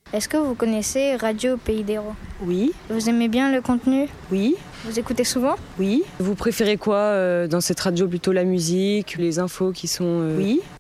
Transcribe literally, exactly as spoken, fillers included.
Est-ce que vous connaissez Radio Pays d'Hérault ? Oui. Vous aimez bien le contenu ? Oui. Vous écoutez souvent ? Oui. Vous préférez quoi euh, dans cette radio ? Plutôt la musique, les infos qui sont... Euh... Oui.